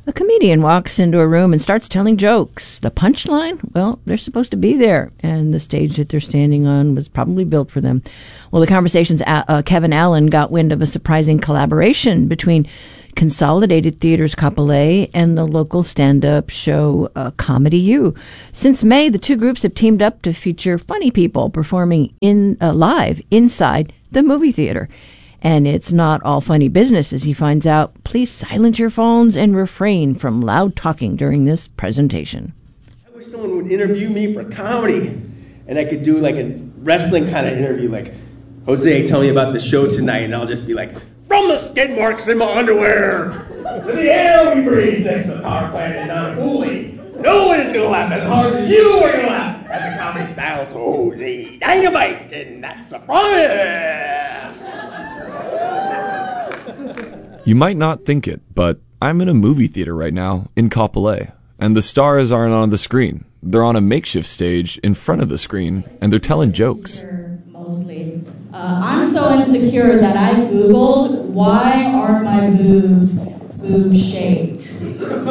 A comedian walks into a room and starts telling jokes. The punchline? Well, they're supposed to be there, and the stage that they're standing on was probably built for them. Well, the Conversation's Kevin Allen got wind of a surprising collaboration between Consolidated Theater's Kapolei and the local stand-up show Comedy U. Since May, the two groups have teamed up to feature funny people performing live inside the movie theater. And it's not all funny business, as he finds out. Please silence your phones and refrain from loud talking during this presentation. I wish someone would interview me for comedy, and I could do like a wrestling kind of interview, like, Jose, tell me about the show tonight, and I'll just be like, from the skid marks in my underwear to the air we breathe next to the power plant in Nanapooli, no one is going to laugh as hard as you are going to laugh at the Comedy Styles Jose Dynamite, and that's a promise. You might not think it, but I'm in a movie theater right now in Kapolei, and the stars aren't on the screen. They're on a makeshift stage in front of the screen, and they're telling jokes. Mostly. I'm so insecure that I Googled, why aren't my boobs boob-shaped?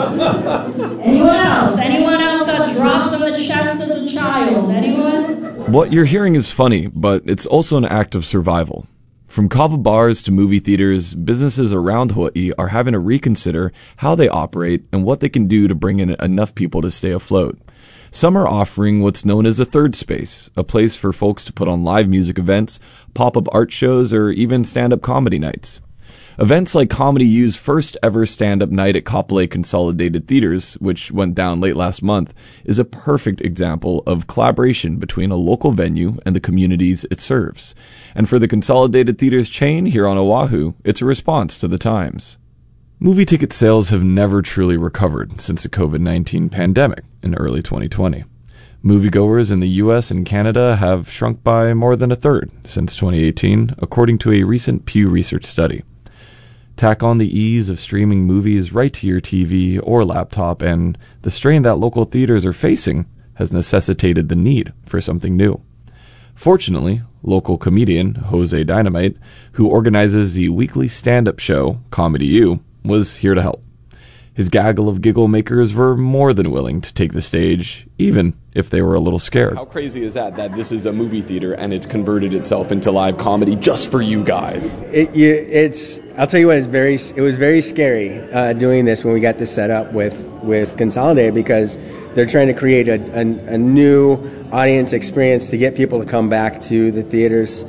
Anyone else? Anyone else got dropped on the chest as a child? Anyone? What you're hearing is funny, but it's also an act of survival. From kava bars to movie theaters, businesses around Hawaii are having to reconsider how they operate and what they can do to bring in enough people to stay afloat. Some are offering what's known as a third space, a place for folks to put on live music events, pop-up art shows, or even stand-up comedy nights. Events like Comedy U's first ever stand-up night at Kapolei Consolidated Theaters, which went down late last month, is a perfect example of collaboration between a local venue and the communities it serves. And for the Consolidated Theaters chain here on Oahu, it's a response to the times. Movie ticket sales have never truly recovered since the COVID-19 pandemic in early 2020. Moviegoers in the US and Canada have shrunk by more than a third since 2018, according to a recent Pew Research study. Tack on the ease of streaming movies right to your TV or laptop, and the strain that local theaters are facing has necessitated the need for something new. Fortunately, local comedian Jose Dynamite, who organizes the weekly stand-up show Comedy U, was here to help. His gaggle of giggle makers were more than willing to take the stage, even if they were a little scared. How crazy is that this is a movie theater and it's converted itself into live comedy just for you guys? I'll tell you what, it was very scary doing this when we got this set up with Consolidated, because they're trying to create a new audience experience to get people to come back to the theaters.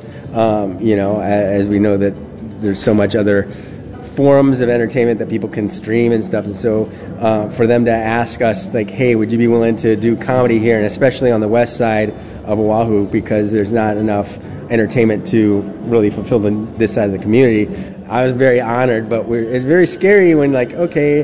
As we know that there's so much other forms of entertainment that people can stream and stuff, and so for them to ask us, like, hey, would you be willing to do comedy here, and especially on the west side of Oahu, because there's not enough entertainment to really fulfill this side of the community. I was very honored, but it's very scary when, like, okay,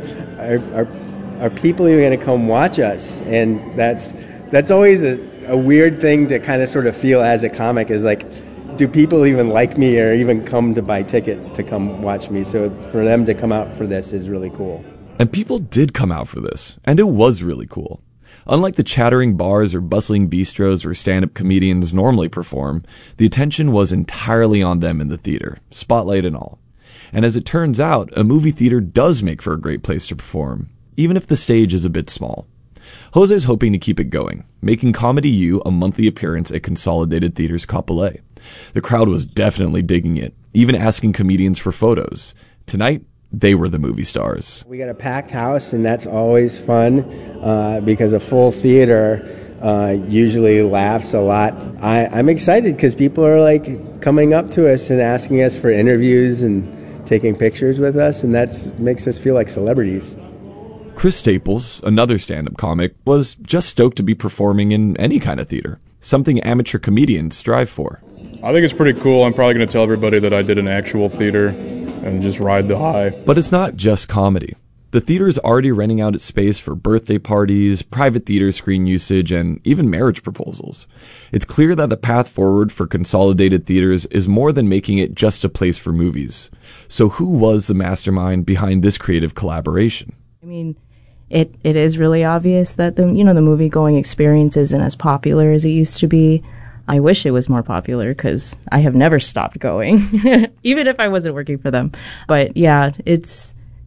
are people even going to come watch us? And that's always a weird thing to kind of sort of feel as a comic, is like, do people even like me or even come to buy tickets to come watch me? So for them to come out for this is really cool. And people did come out for this, and it was really cool. Unlike the chattering bars or bustling bistros where stand-up comedians normally perform, the attention was entirely on them in the theater, spotlight and all. And as it turns out, a movie theater does make for a great place to perform, even if the stage is a bit small. Jose's hoping to keep it going, making Comedy U a monthly appearance at Consolidated Theaters Kapolei. The crowd was definitely digging it, even asking comedians for photos. Tonight, they were the movie stars. We got a packed house, and that's always fun because a full theater usually laughs a lot. I'm excited because people are like coming up to us and asking us for interviews and taking pictures with us, and that makes us feel like celebrities. Chris Staples, another stand-up comic, was just stoked to be performing in any kind of theater, something amateur comedians strive for. I think it's pretty cool. I'm probably going to tell everybody that I did an actual theater and just ride the high. But it's not just comedy. The theater is already renting out its space for birthday parties, private theater screen usage, and even marriage proposals. It's clear that the path forward for Consolidated Theaters is more than making it just a place for movies. So who was the mastermind behind this creative collaboration? I mean, it is really obvious that the movie-going experience isn't as popular as it used to be. I wish it was more popular because I have never stopped going, even if I wasn't working for them. But yeah, it's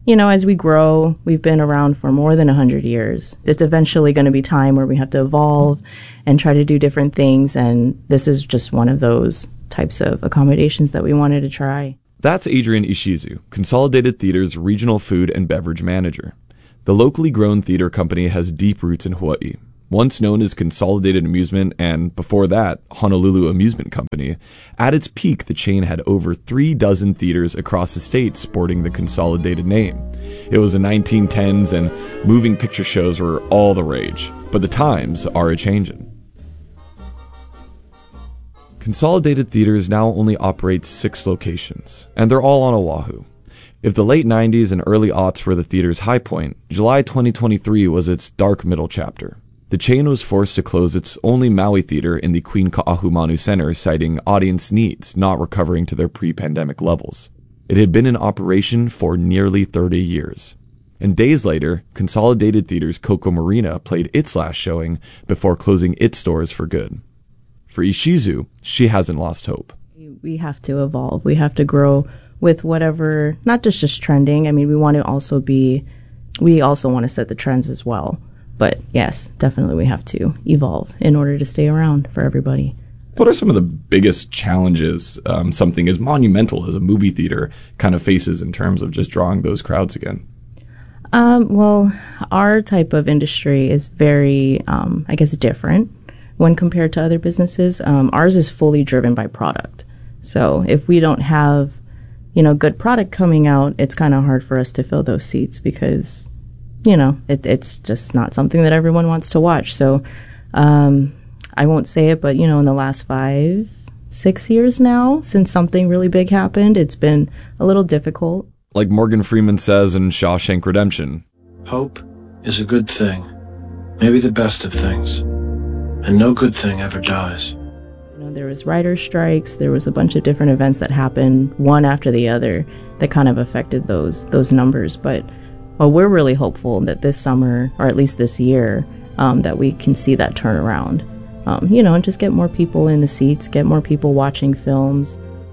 as we grow, we've been around for more than 100 years. It's eventually going to be time where we have to evolve and try to do different things, and this is just one of those types of accommodations that we wanted to try. That's Adrian Ishizu, Consolidated Theater's regional food and beverage manager. The locally grown theater company has deep roots in Hawaii. Once known as Consolidated Amusement and, before that, Honolulu Amusement Company, at its peak the chain had over 36 theaters across the state sporting the Consolidated name. It was the 1910s and moving picture shows were all the rage, but the times are a-changin'. Consolidated Theaters now only operates 6 locations, and they're all on Oahu. If the late 90s and early aughts were the theater's high point, July 2023 was its dark middle chapter. The chain was forced to close its only Maui theater in the Queen Ka'ahumanu Center, citing audience needs not recovering to their pre-pandemic levels. It had been in operation for nearly 30 years. And days later, Consolidated Theater's Koko Marina played its last showing before closing its doors for good. For Ishizu, she hasn't lost hope. We have to evolve. We have to grow with whatever, not just trending. I mean, we also want to set the trends as well. But yes, definitely we have to evolve in order to stay around for everybody. What are some of the biggest challenges something as monumental as a movie theater kind of faces in terms of just drawing those crowds again? Well, our type of industry is very, different when compared to other businesses. Ours is fully driven by product. So if we don't have, good product coming out, it's kind of hard for us to fill those seats because it's just not something that everyone wants to watch. So I won't say it, but, in the last 5-6 years now, since something really big happened, it's been a little difficult. Like Morgan Freeman says in Shawshank Redemption, hope is a good thing, maybe the best of things, and no good thing ever dies. There was writer strikes. There was a bunch of different events that happened, one after the other, that kind of affected those numbers. But we're really hopeful that this summer, or at least this year, that we can see that turnaround. And just get more people in the seats, get more people watching films.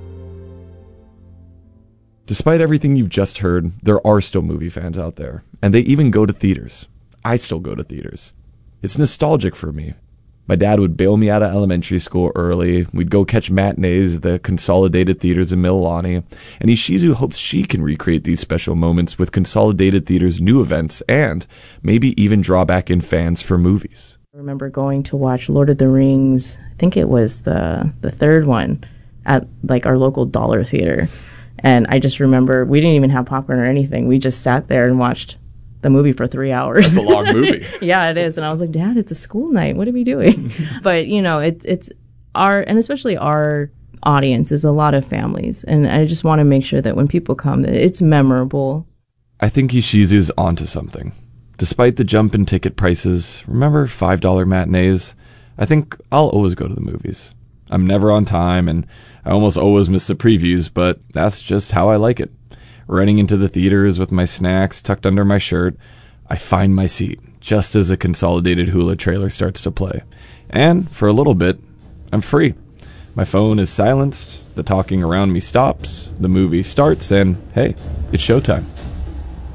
Despite everything you've just heard, there are still movie fans out there, and they even go to theaters. I still go to theaters. It's nostalgic for me. My dad would bail me out of elementary school early. We'd go catch matinees at the Consolidated Theaters in Mililani. And Ishizu hopes she can recreate these special moments with Consolidated Theaters' new events and maybe even draw back in fans for movies. I remember going to watch Lord of the Rings, I think it was the third one, at our local dollar theater. And I just remember we didn't even have popcorn or anything. We just sat there and watched the movie for 3 hours. That's a long movie. Yeah, it is. And I was like, Dad, it's a school night. What are we doing? But, it's and especially our audience is a lot of families. And I just want to make sure that when people come, it's memorable. I think Ishizu's onto something. Despite the jump in ticket prices, remember $5 matinees? I think I'll always go to the movies. I'm never on time, and I almost always miss the previews, but that's just how I like it. Running into the theaters with my snacks tucked under my shirt, I find my seat just as a Consolidated Hula trailer starts to play. And for a little bit, I'm free. My phone is silenced, the talking around me stops, the movie starts, and hey, it's showtime.